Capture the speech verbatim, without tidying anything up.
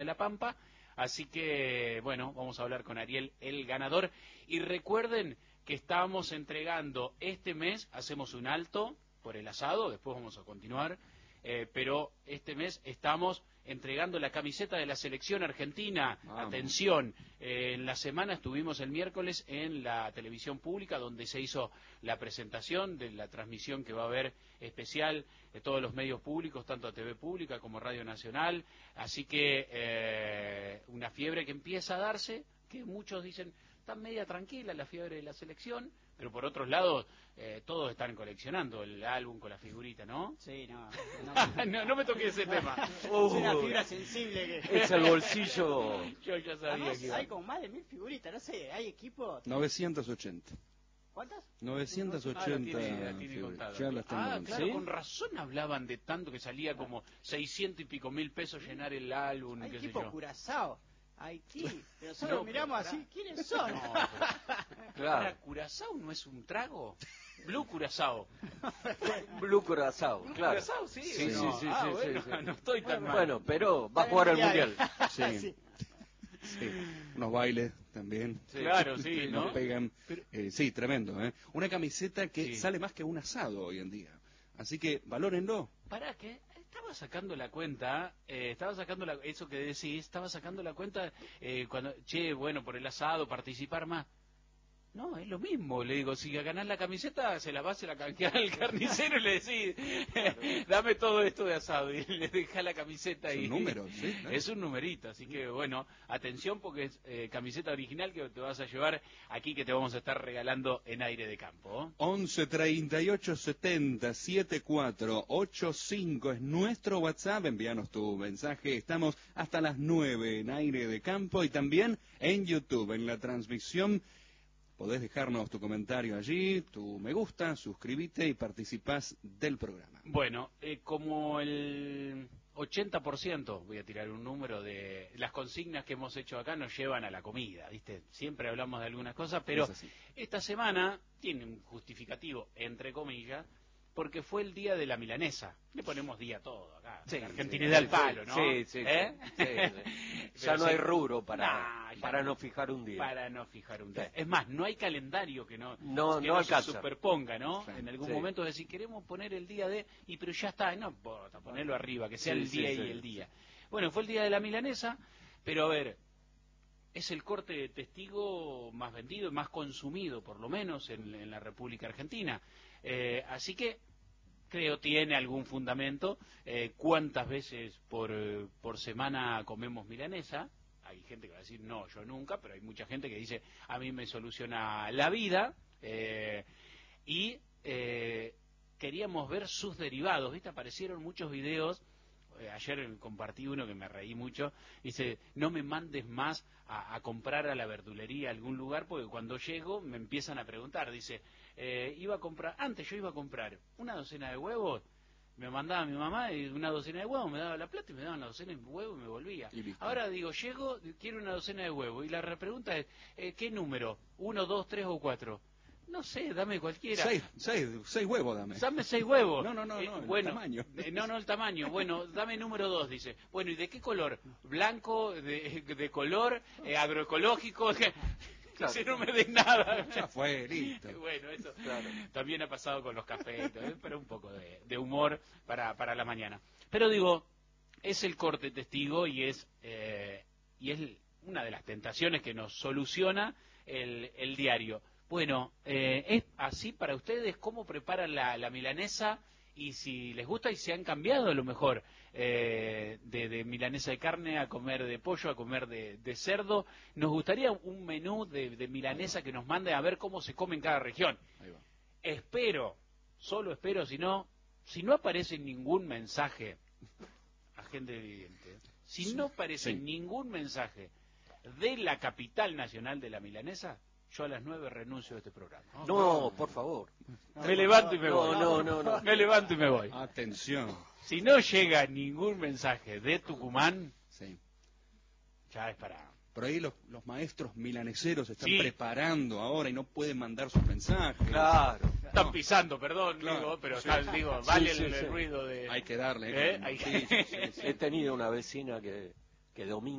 La Pampa. Así que, bueno, vamos a hablar con Ariel, el ganador. Y recuerden que estamos entregando este mes, hacemos un alto por el asado, después vamos a continuar, eh, pero este mes estamos entregando la camiseta de la selección argentina. Vamos. Atención, eh, en la semana estuvimos el miércoles en la televisión pública donde se hizo la presentación de la transmisión que va a haber especial de todos los medios públicos, tanto T V Pública como Radio Nacional, así que eh, una fiebre que empieza a darse, que muchos dicen, está media tranquila la fiebre de la selección, pero por otros lados eh, todos están coleccionando el álbum con la figurita, ¿no? Sí, no. No, no, no me toqué ese tema. Uh, es una fibra sensible. Que... Es el bolsillo. Yo ya sabía. Además, que iba. hay como más de mil figuritas, no sé, hay equipos... novecientos ochenta. ¿Cuántas? novecientos ochenta. Ah, la tiene, la tiene contada. Ya las tengo. Ah, claro, ¿Sí? con razón hablaban de tanto que salía como seiscientos y pico mil pesos llenar el álbum. Hay qué equipo sé yo. Curazao, Haití, pero solo No, miramos pero, así, ¿quiénes son? No, pero, claro. ¿Curazao no es un trago? Blue Curazao. Blue Curazao, Blue claro. Curazao, sí. Sí, no. sí, sí, ah, sí, bueno, sí, sí. no estoy tan mal. Bueno, pero va a jugar al Mundial. Sí. Sí. Sí. Unos bailes también. Sí. Claro, sí, Nos ¿no? pegan. Pero... Eh, sí, tremendo, ¿eh? Una camiseta que sí. sale más que un asado hoy en día. Así que valórenlo. ¿Para qué? Estaba sacando la cuenta, eh, estaba sacando la, eso que decís, estaba sacando la cuenta eh, cuando, che, bueno, por el asado, participar más. No, es lo mismo, le digo, si ganás la camiseta, se la vas a la canjear al carnicero y le decís, dame todo esto de asado, y le deja la camiseta. Es y un número, sí, claro. Es un numerito, así que bueno, atención porque es eh, camiseta original que te vas a llevar aquí, que te vamos a estar regalando en Aire de Campo. once treinta y ocho setenta setenta y cuatro ochenta y cinco es nuestro WhatsApp, envíanos tu mensaje, estamos hasta las nueve en Aire de Campo y también en YouTube, en la transmisión. Podés dejarnos tu comentario allí, tu me gusta, suscribite y participás del programa. Bueno, eh, como el ochenta por ciento, voy a tirar un número, de las consignas que hemos hecho acá nos llevan a la comida, ¿viste? Siempre hablamos de algunas cosas, pero esta semana tiene un justificativo, entre comillas, porque fue el día de la milanesa. Le ponemos día a todo acá. Sí, Argentinidad sí, al palo, ¿no? Sí, sí, ¿Eh? sí, sí. Ya no hay rubro para, nah, para no fijar un día. Para no fijar un día. Sí. Es más, no hay calendario que no, no, que no, no se superponga, ¿no? Sí. En algún sí. momento decir, queremos poner el día de... Y pero ya está, no importa, ponerlo arriba, que sea sí, el día sí, y sí. el día. Bueno, fue el día de la milanesa, pero a ver... Es el corte de testigo más vendido, más consumido, por lo menos, en, en la República Argentina. Eh, así que creo tiene algún fundamento. Eh, ¿Cuántas veces por, por semana comemos milanesa? Hay gente que va a decir, no, yo nunca, pero hay mucha gente que dice, a mí me soluciona la vida. Eh, y eh, queríamos ver sus derivados, ¿viste? Aparecieron muchos videos. Ayer compartí uno que me reí mucho, dice, no me mandes más a, a comprar a la verdulería a algún lugar, porque cuando llego me empiezan a preguntar, dice, eh, iba a comprar, antes yo iba a comprar una docena de huevos, me mandaba mi mamá y una docena de huevos, me daba la plata y me daba una docena de huevos y me volvía. Y ahora digo, llego, quiero una docena de huevos, y la pregunta es, eh, ¿qué número? ¿Uno, dos, tres o cuatro? No sé, dame cualquiera. Seis, seis, seis huevos dame. Dame seis huevos. No, no, no, eh, no, el bueno, tamaño. Eh, no, no, el tamaño. Bueno, dame número dos, dice. Bueno, ¿y de qué color? Blanco, de, de color, eh, agroecológico. Claro. Si no me des nada. Ya fue, listo. Bueno, eso claro. También ha pasado con los cafés, ¿eh? Pero un poco de, de humor para, para la mañana. Pero digo, es el corte testigo y es, eh, y es una de las tentaciones que nos soluciona el, el diario. Bueno, eh, ¿es así para ustedes cómo preparan la, la milanesa? Y si les gusta y se han cambiado a lo mejor eh, de, de milanesa de carne a comer de pollo, a comer de, de cerdo. Nos gustaría un menú de, de milanesa que nos mande a ver cómo se come en cada región. Ahí va. Espero, solo espero, si no, si no aparece ningún mensaje, agente evidente, si no aparece sí. ningún mensaje de la capital nacional de la milanesa, yo a las nueve renuncio de este programa. No, por favor. Me levanto y me no, voy. No, no, no. Me levanto y me voy. Atención. Si no llega ningún mensaje de Tucumán, sí. ya es para... Por ahí los, los maestros milaneseros se están sí. preparando ahora y no pueden mandar sus mensajes. Claro. Están no. pisando, perdón, claro. digo, pero sí. está, digo, vale sí, el, sí, el sí. ruido de... Hay que darle. ¿Eh? Hay que... Sí, sí, sí, sí. He tenido una vecina que, que domina